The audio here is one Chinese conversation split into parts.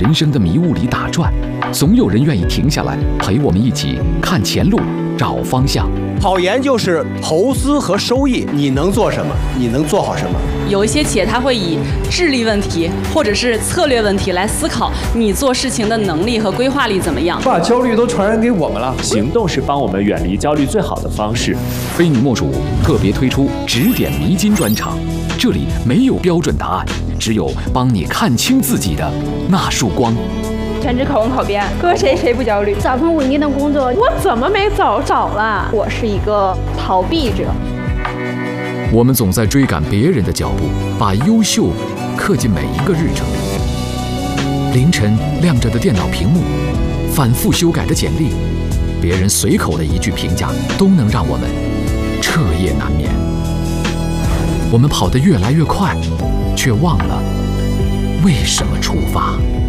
人生的迷雾里打转，总有人愿意停下来陪我们一起看前路，找方向。 考研就是投资和收益，你能做什么？你能做好什么？ 有一些企业它会以智力问题或者是策略问题来思考你做事情的能力和规划力怎么样。 把焦虑都传染给我们了， 行动是帮我们远离焦虑最好的方式。 非你莫属特别推出指点迷津专场，这里没有标准答案，只有帮你看清自己的那束光。 全职考公考编，搁谁不焦虑？ 找份稳定的工作， 我怎么没找了？我是一个逃避者。 我们总在追赶别人的脚步，把优秀刻进每一个日程。凌晨亮着的电脑屏幕，反复修改的简历，别人随口的一句评价，都能让我们彻夜难眠。我们跑得越来越快，却忘了为什么出发。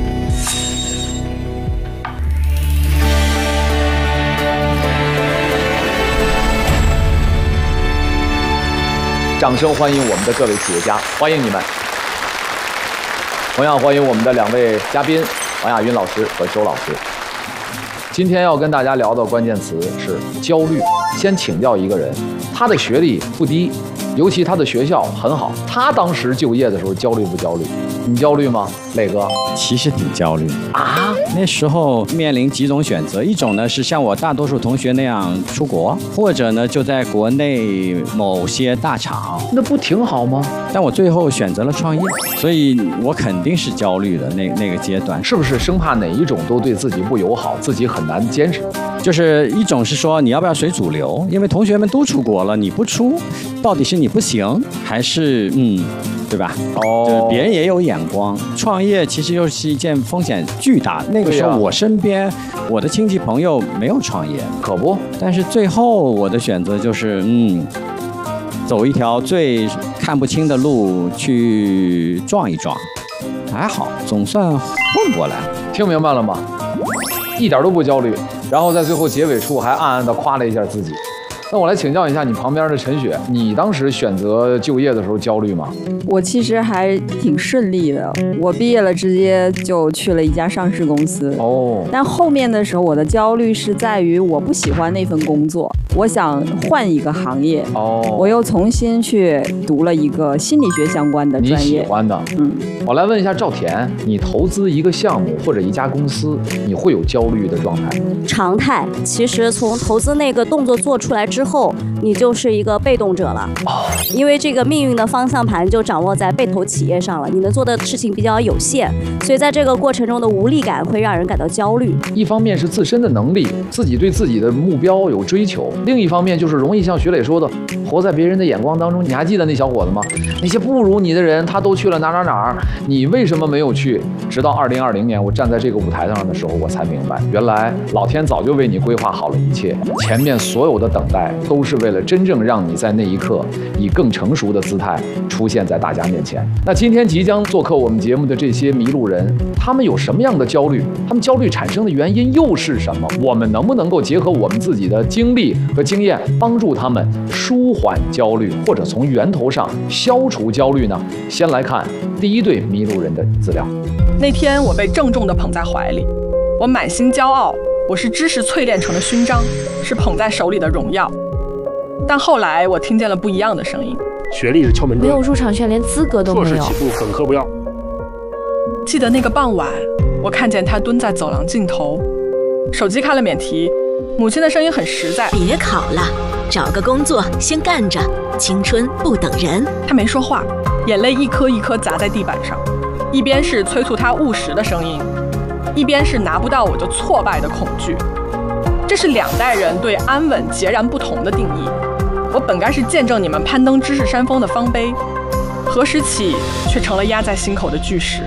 掌声欢迎我们的各位企业家，欢迎你们！同样欢迎我们的两位嘉宾王亚云老师和周老师。今天要跟大家聊的关键词是焦虑。先请教一个人，他的学历不低，尤其他的学校很好，他当时就业的时候焦虑不焦虑？你焦虑吗，磊哥？ 其实挺焦虑啊。 那时候面临几种选择，一种呢是像我大多数同学那样出国，或者呢就在国内某些大厂。 那不挺好吗？ 但我最后选择了创业，所以我肯定是焦虑的那个阶段。 是不是生怕哪一种都对自己不友好，自己很难坚持？ 就是一种是说你要不要随主流，因为同学们都出国了，你不出，到底是你不行，还是对吧？就是别人也有眼光。创业其实又是一件风险巨大。那个时候我身边我的亲戚朋友没有创业， 可不。 但是最后我的选择就是走一条最看不清的路去撞一撞，还好总算混过来。 听明白了吗？一点都不焦虑，然后在最后结尾处还暗暗地夸了一下自己。那我来请教一下你旁边的陈雪，你当时选择就业的时候焦虑吗？ 我其实还挺顺利的，我毕业了直接就去了一家上市公司。但后面的时候我的焦虑是在于我不喜欢那份工作，我想换一个行业。我又重新去读了一个心理学相关的专业。 你喜欢的。我来问一下赵田，你投资一个项目或者一家公司，你会有焦虑的状态？ 常态。其实从投资那个动作做出来之后，你就是一个被动者了。因为这个命运的方向盘就掌握在被投企业上了，你能做的事情比较有限，所以在这个过程中的无力感会让人感到焦虑。 一方面是自身的能力，自己对自己的目标有追求；另一方面就是容易像徐磊说的，活在别人的眼光当中。你还记得那小伙子吗？那些不如你的人，他都去了哪儿，你为什么没有去？直到2020年，我站在这个舞台上的时候，我才明白，原来老天早就为你规划好了一切，前面所有的等待都是为了真正让你在那一刻以更成熟的姿态出现在大家面前。那今天即将做客我们节目的这些迷路人，他们有什么样的焦虑？他们焦虑产生的原因又是什么？我们能不能够结合我们自己的经历和经验，帮助他们舒缓焦虑，或者从源头上消除焦虑呢？先来看第一对迷路人的资料。 那天我被郑重地捧在怀里，我满心骄傲，我是知识淬炼成的勋章，是捧在手里的荣耀。但后来我听见了不一样的声音， 学历是敲门砖， 没有入场券，连资格都没有。 硕士起步，本科不要。 记得那个傍晚，我看见他蹲在走廊尽头，手机开了免提，母亲的声音很实在： 别考了，找个工作先干着，青春不等人。 他没说话，眼泪一颗一颗砸在地板上，一边是催促他务实的声音，一边是拿不到我就挫败的恐惧。这是两代人对安稳截然不同的定义。我本该是见证你们攀登知识山峰的方碑，何时起却成了压在心口的巨石。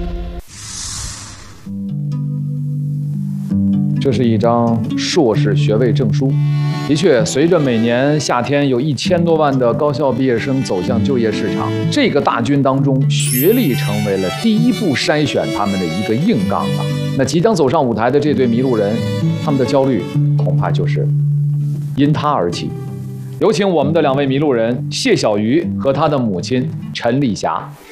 这是一张硕士学位证书。的确，随着每年夏天有1000多万的高校毕业生走向就业市场，这个大军当中，学历成为了第一步筛选他们的一个硬杠啊。那即将走上舞台的这对迷路人，他们的焦虑恐怕就是因他而起。有请我们的两位迷路人谢小鱼和他的母亲陈丽霞。